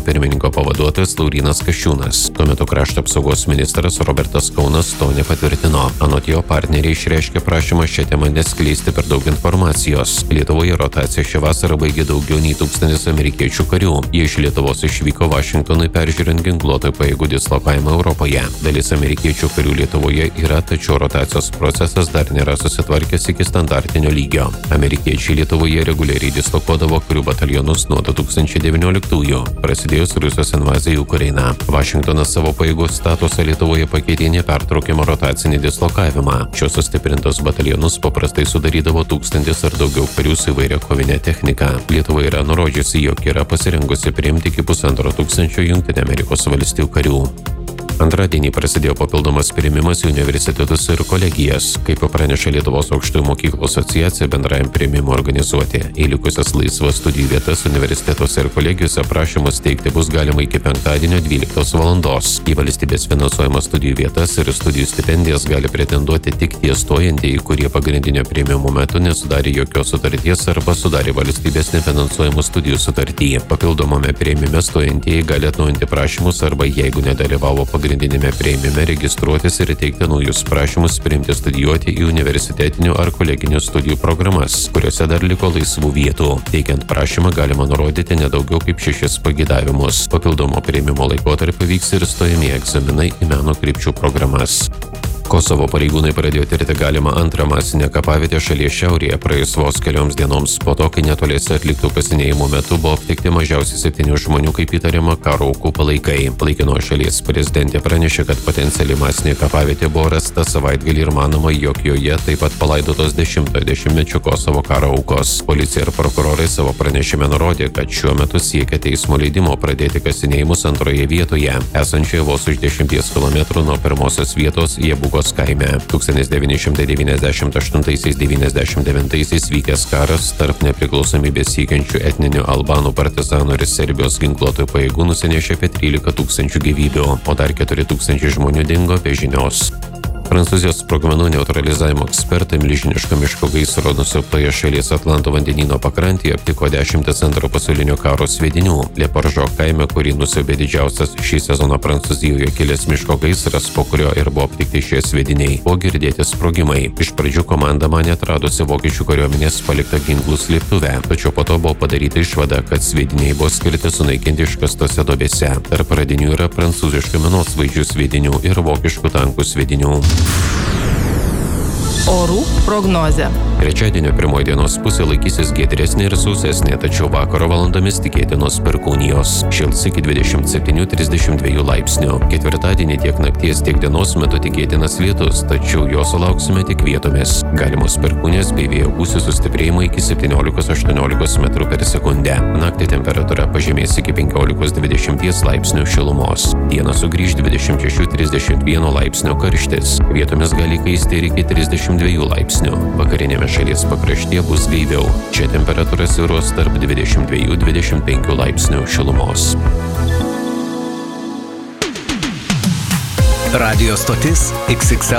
pirmininko pavaduotojas Laurynas Kasčiūnas. Tuo metu krašto apsaugos ministras Robertas Kaunas to nepatvirtino. Anot jo, partneriai išreiškė prašymą šią temą neskleisti per daug informacijos. Lietuvoje rotaciją šią vasarą baigė daugiau nei 1000 amerikiečių karių. Jie iš Lietuvos išvyko Vašingtonui peržiūrint ginkluotojų pajėgų dislokavimą Europoje. Dalis amerikiečių karių Lietuvoje yra, tačiau rotacijos procesas dar nėra susitvarkęs iki standartinio lygio. Amerikiečiai Lietuvoje reguliariai dislokuodavo karių batalionus nuo 2019-ųjų, prasidėjus Rusijos invazijai į Ukrainą. Vašingtonas savo pajėgų statusą Lietuvoje pakeitė nepertraukiamą rotacinį dislokavimą. Šios sustiprintos batalionus paprastai sudarydavo 1000 ar daugiau karių su įvairia kovinė technika. Lietuva yra nurodžiusi, jog yra pasirengusi priimti iki 1500 Jungtinių Amerikos valstijų karių. Antradienį prasidėjo papildomas priėmimas į universitetus ir kolegijas. Kaip praneša Lietuvos aukštųjų mokyklų asociacija, bendrajam priėmimui organizuoti į likusias laisvas studijų vietas universitetuose ir kolegijose prašymus teikti bus galima iki penktadienio 12 valandos. Į valstybės finansuojamas studijų vietas ir studijų stipendijas gali pretenduoti tik tie stojantieji, kurie pagrindinio priėmimo metu nesudarė jokios sutarties arba sudarė valstybės nefinansuojamų studijų sutartį. Papildomame priėmime stojantieji gali atnaujinti prašymus arba, jeigu nedalyvavo pagrindinėme priėmime, registruotis ir teikti naujus prašymus priimti studijuoti į universitetinių ar koleginių studijų programas, kuriuose dar liko laisvų vietų. Teikiant prašymą galima nurodyti nedaugiau kaip 6 pageidavimus. Papildomo priėmimo laikotarpiu vyks ir stojamieji egzaminai į meno krypčių programas. Kosovo pareigūnai pradėjo tirti galimą antrą masinę kapavietę šalies šiaurėje praėjus vos kelioms dienoms po to, kai netoliese atliktų kasinėjimų metu buvo aptikti mažiausiai 7 žmonių kaip įtariama karo aukų palaikai. Laikino šalies prezidentė pranešė, kad potenciali masinė kapavietė buvo rasta savaitgalį ir manoma, jog joje taip pat palaidotos 10-ojo dešimtmečio Kosovo karo aukos. Policija ir prokurorai savo pranešime nurodė, kad šiuo metu siekia teismo leidimo pradėti kasinėjimus antroje vietoje, esančioje vos už 10 km nuo pirmosios vietos Jebugos kaime. 1998-99 vykęs karas tarp nepriklausomybės siekiančių etninių albanų partizanų ir Serbijos ginkluotojų pajėgų nusinešė apie 13 000 gyvybių, o dar 4 000 žmonių dingo be žinios. Prancūzijos sprogmenų neutralizavimo ekspertai milžiniško miško gaisro nusiaubtoje šalies Atlanto vandenyno pakrantėje aptiko 10 Antro pasaulinio karo sviedinių. Leparžo kaime, kurį nusiaubė didžiausias šį sezoną Prancūzijoje kilęs miško gaisras, po kurio ir buvo aptikti šie sviediniai, buvo girdėti sprogimai. Iš pradžių komanda manė atradusi vokiečių kariuomenės paliktą ginklų slėptuvę, tačiau po to buvo padaryta išvada, kad sviediniai buvo skirti sunaikinti iškastose duobėse. Tarp radinių yra prancūziškų minosvaidžių sviedinių ir vokiškų tankų sviedinių. Orų prognozė. Trečiadienio pirmoji dienos pusė laikysis giedresnė ir sausesnė, tačiau vakaro valandomis tikėtinos perkūnijos. Šils iki 27-32 laipsnių. Ketvirtadienį tiek nakties, tiek dienos metu tikėtinas lietus, tačiau jo sulauksime tik vietomis. Galimos perkūnijos bei vėjo gūsių sustiprėjimo iki 17-18 metrų per sekundę. Naktį temperatūra pažemės iki 15-20 laipsnių šilumos. Dieną sugrįž 26-31 laipsnio karštis. Vietomis gali kaisti ir iki 32 laipsnių. Vakarinėme šalies pakraštyje bus gaiviau. Čia temperatūra svyruos tarp 22-25 laipsnių šilumos. Radio stotis XXL.